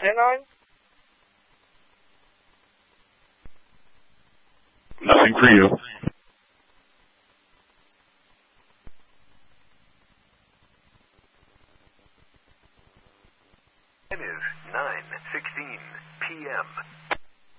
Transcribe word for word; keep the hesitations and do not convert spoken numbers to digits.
in on? Nothing for you. It is nine sixteen p m